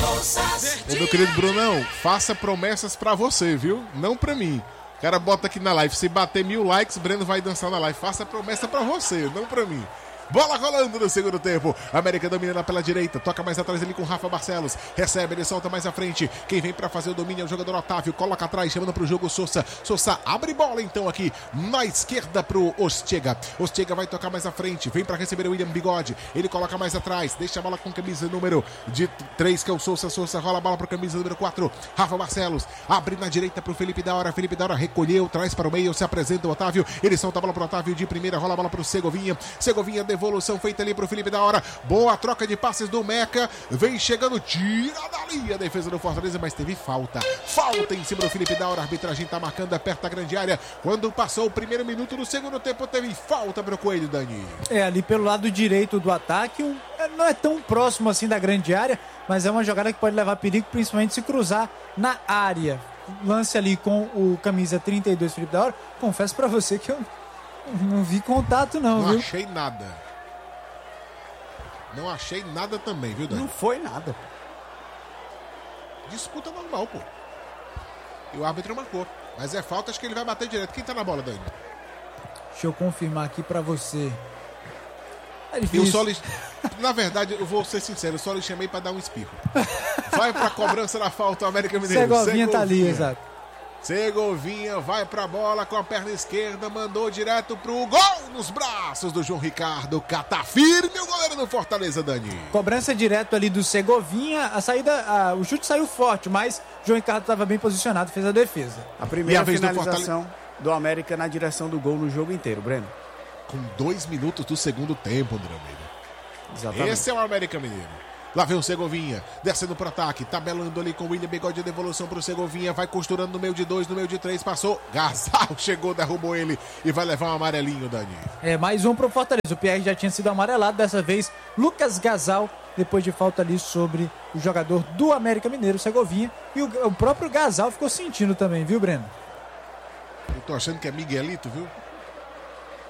Ô, meu querido Brunão, faça promessas pra você, viu? Não pra mim. O cara bota aqui na live, se bater 1000 likes, Breno vai dançar na live. Faça promessa pra você, não pra mim. Bola rolando no segundo tempo. América domina pela direita. Toca mais atrás ali com Rafa Barcelos. Recebe, ele solta mais à frente. Quem vem pra fazer o domínio é o jogador Otávio. Coloca atrás, chamando pro jogo Sousa. Sousa abre bola então aqui na esquerda pro Ortega. Ortega vai tocar mais à frente. Vem pra receber o William Bigode. Ele coloca mais atrás. Deixa a bola com camisa número de 3, que é o Sousa. Sousa rola a bola pro camisa número 4. Rafa Barcelos. Abre na direita pro Felipe da Hora. Felipe da Hora recolheu, traz para o meio. Se apresenta o Otávio. Ele solta a bola pro Otávio de primeira. Rola a bola pro Segovinha. Segovinha devolução feita ali pro Felipe da Hora. Boa troca de passes do Meca. Vem chegando, tira dali a defesa do Fortaleza, mas teve falta. Falta em cima do Felipe da Hora. A arbitragem tá marcando perto da grande área. Quando passou o primeiro minuto do segundo tempo, teve falta pro Coelho, Dani. Ali pelo lado direito do ataque, não é tão próximo assim da grande área, mas é uma jogada que pode levar perigo, principalmente se cruzar na área. Lance ali com o camisa 32, Felipe da Hora. Confesso pra você que eu não vi contato não, viu? Não achei nada. Não achei nada também, viu, Dani? Não foi nada. Disputa normal, pô. E o árbitro marcou. Mas é falta, acho que ele vai bater direto. Quem tá na bola, Dani? Deixa eu confirmar aqui pra você. Eu só lhe... Na verdade, eu vou ser sincero, eu só lhe chamei pra dar um espirro. Vai pra cobrança da falta, o América Mineiro. Segovinha tá ali, exato. Segovinha vai pra bola com a perna esquerda, mandou direto pro gol nos braços do João Ricardo. Cata firme o goleiro do Fortaleza, Dani. Cobrança direto ali do Segovinha. A saída, o chute saiu forte, mas João Ricardo estava bem posicionado, fez a defesa. A primeira finalização do América na direção do gol no jogo inteiro, Breno. Com 2 minutos do segundo tempo, André Almeida. Exatamente. Esse é o América Mineiro. Lá vem o Segovinha, descendo pro ataque, tabelando ali com o William Bigode, de devolução pro Segovinha, vai costurando no meio de 2, no meio de 3, passou, Gasal chegou, derrubou ele e vai levar um amarelinho, Dani. Mais um pro Fortaleza, o Pierre já tinha sido amarelado, dessa vez Lucas Gasal, depois de falta ali sobre o jogador do América Mineiro, Segovinha, e o próprio Gasal ficou sentindo também, viu, Breno? Eu tô achando que é Miguelito, viu?